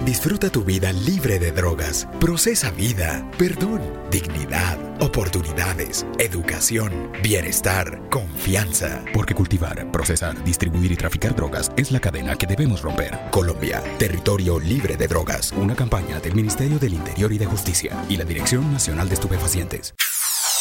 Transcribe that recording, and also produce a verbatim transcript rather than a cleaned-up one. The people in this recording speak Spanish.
Disfruta tu vida libre de drogas. Procesa vida, perdón, dignidad, oportunidades, educación, bienestar, confianza. Porque cultivar, procesar, distribuir y traficar drogas es la cadena que debemos romper. Colombia, territorio libre de drogas. Una campaña del Ministerio del Interior y de Justicia y la Dirección Nacional de Estupefacientes.